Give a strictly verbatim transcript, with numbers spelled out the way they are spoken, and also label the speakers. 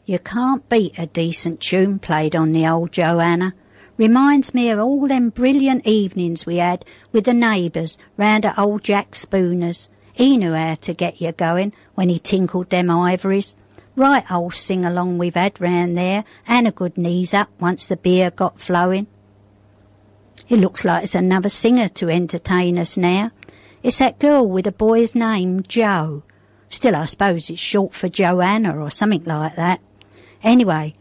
Speaker 1: You can't beat a decent tune played on the old Joanna. Reminds me of all them brilliant evenings we had with the neighbours round at old Jack Spooner's. He knew how to get you going when he tinkled them ivories. Right old sing-along we've had round there, and a good knees-up once the beer got flowing. It looks like it's another singer to entertain us now. It's that girl with a boy's name, Joe. Still, I suppose it's short for Joanna or something like that. Anyway,